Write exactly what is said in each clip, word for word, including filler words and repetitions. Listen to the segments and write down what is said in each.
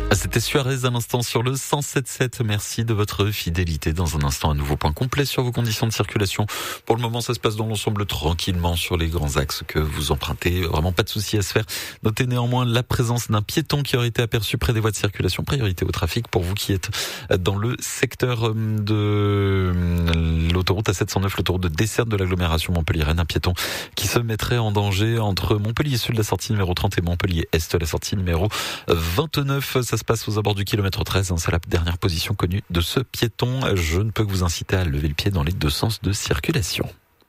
C'était Suarez à l'instant sur le cent sept sept. Merci de votre fidélité. Dans un instant, un nouveau point complet sur vos conditions de circulation. Pour le moment, ça se passe dans l'ensemble tranquillement sur les grands axes que vous empruntez. Vraiment pas de souci à se faire. Notez néanmoins la présence d'un piéton qui aurait été aperçu près des voies de circulation. Priorité au trafic pour vous qui êtes dans le secteur de l'autoroute A sept cent neuf, l'autoroute de desserte de l'agglomération Montpellier-Rennes. Un piéton qui se mettrait en danger entre Montpellier Sud, la sortie numéro trente, et Montpellier Est, la sortie numéro vingt-neuf. Ça se passe aux abords du kilomètre treize. C'est la dernière position connue de ce piéton. Je ne peux que vous inciter à lever le pied dans les deux sens de circulation.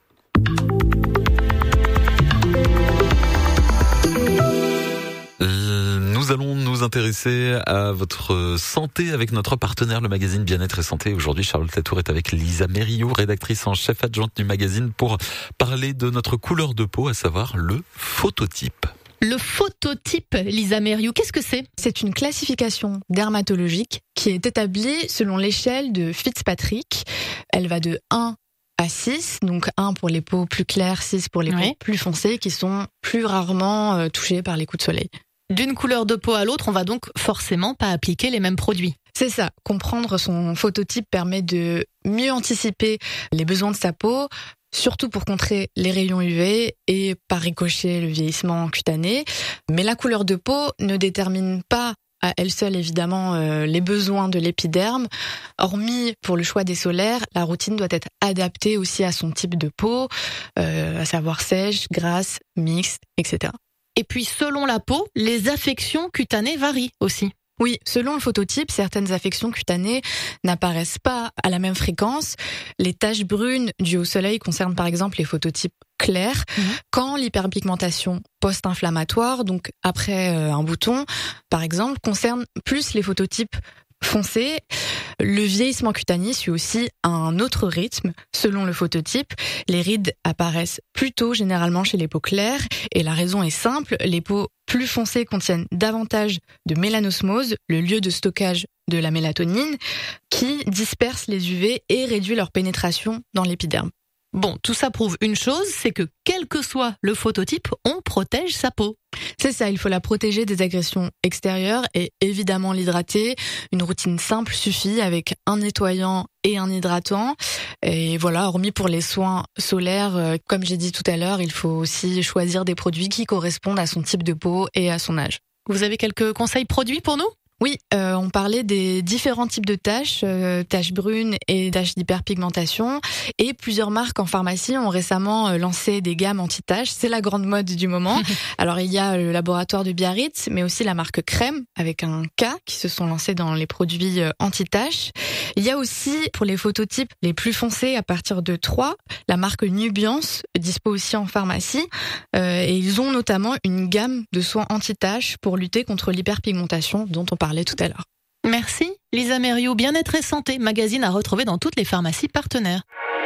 Nous allons nous intéresser à votre santé avec notre partenaire, le magazine Bien-être et Santé. Aujourd'hui, Charlotte Latour est avec Lisa Mériot, rédactrice en chef adjointe du magazine, pour parler de notre couleur de peau, à savoir le phototype. Le phototype, Lisa Mériot, qu'est-ce que c'est ? C'est une classification dermatologique qui est établie selon l'échelle de Fitzpatrick. Elle va de un à six, donc un pour les peaux plus claires, six pour les oui. peaux plus foncées, qui sont plus rarement euh, touchées par les coups de soleil. D'une couleur de peau à l'autre, on va donc forcément pas appliquer les mêmes produits. C'est ça. Comprendre son phototype permet de mieux anticiper les besoins de sa peau, surtout pour contrer les rayons U V et par ricochet le vieillissement cutané. Mais la couleur de peau ne détermine pas à elle seule, évidemment, euh, les besoins de l'épiderme. Hormis pour le choix des solaires, la routine doit être adaptée aussi à son type de peau, euh, à savoir sèche, grasse, mixte, et cetera. Et puis, selon la peau, les affections cutanées varient aussi. Oui, selon le phototype, certaines affections cutanées n'apparaissent pas à la même fréquence. Les taches brunes dues au soleil concernent par exemple les phototypes clairs, mmh. quand l'hyperpigmentation post-inflammatoire, donc après euh, un bouton, par exemple, concerne plus les phototypes foncés. Le vieillissement cutané suit aussi un autre rythme. Selon le phototype, les rides apparaissent plus tôt généralement chez les peaux claires, et la raison est simple, les peaux plus foncées contiennent davantage de mélanosmose, le lieu de stockage de la mélatonine, qui disperse les U V et réduit leur pénétration dans l'épiderme. Bon, tout ça prouve une chose, c'est que quel que soit le phototype, on protège sa peau. C'est ça, il faut la protéger des agressions extérieures et évidemment l'hydrater. Une routine simple suffit avec un nettoyant et un hydratant. Et voilà, hormis pour les soins solaires, euh, comme j'ai dit tout à l'heure, il faut aussi choisir des produits qui correspondent à son type de peau et à son âge. Vous avez quelques conseils produits pour nous ? Oui, euh, on parlait des différents types de taches, euh, taches brunes et taches d'hyperpigmentation. Et plusieurs marques en pharmacie ont récemment euh, lancé des gammes anti-taches. C'est la grande mode du moment. Alors il y a le laboratoire de Biarritz, mais aussi la marque Crème avec un K qui se sont lancés dans les produits euh, anti-taches. Il y a aussi pour les phototypes les plus foncés à partir de trois, la marque Nubiance dispo aussi en pharmacie. Euh, et ils ont notamment une gamme de soins anti-taches pour lutter contre l'hyperpigmentation dont on parlait tout à l'heure. Merci Lisa Mériot, Bien-être et Santé, magazine à retrouver dans toutes les pharmacies partenaires.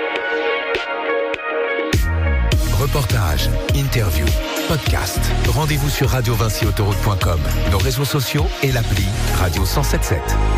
Reportages, interviews, podcasts. Rendez-vous sur radio vinci autoroute point com, nos réseaux sociaux et l'appli Radio cent sept sept.